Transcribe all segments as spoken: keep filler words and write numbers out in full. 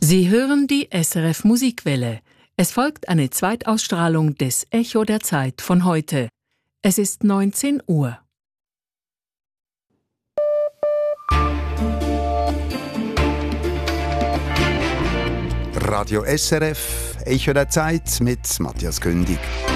Sie hören die S R F Musikwelle. Es folgt eine Zweitausstrahlung des Echo der Zeit von heute. Es ist neunzehn Uhr. Radio S R F, Echo der Zeit mit Matthias Kündig.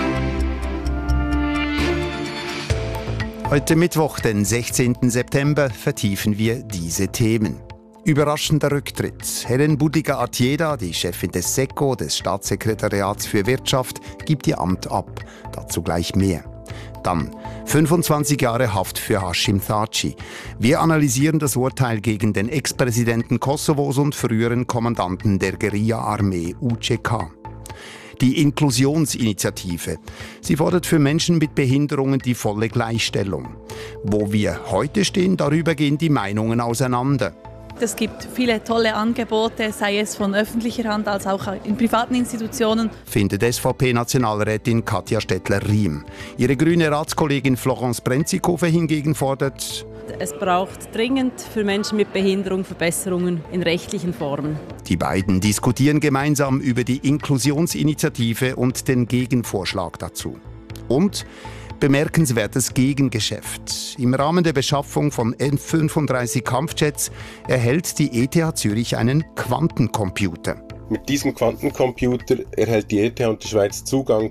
Heute Mittwoch, den sechzehnten September, vertiefen wir diese Themen. Überraschender Rücktritt. Helen Budiga-Artieda, die Chefin des SECO, des Staatssekretariats für Wirtschaft, gibt ihr Amt ab. Dazu gleich mehr. Dann fünfundzwanzig Jahre Haft für Hashim Thaçi. Wir analysieren das Urteil gegen den Ex-Präsidenten Kosovos und früheren Kommandanten der Guerilla-Armee U C K. Die Inklusionsinitiative. Sie fordert für Menschen mit Behinderungen die volle Gleichstellung. Wo wir heute stehen, darüber gehen die Meinungen auseinander. Es gibt viele tolle Angebote, sei es von öffentlicher Hand als auch in privaten Institutionen. Findet S V P-Nationalrätin Katja Stettler-Riem. Ihre grüne Ratskollegin Florence Brenzikofer hingegen fordert: Es braucht dringend für Menschen mit Behinderung Verbesserungen in rechtlichen Formen. Die beiden diskutieren gemeinsam über die Inklusionsinitiative und den Gegenvorschlag dazu. Und bemerkenswertes Gegengeschäft. Im Rahmen der Beschaffung von F fünfunddreißig Kampfjets erhält die E T H Zürich einen Quantencomputer. Mit diesem Quantencomputer erhält die E T H und die Schweiz Zugang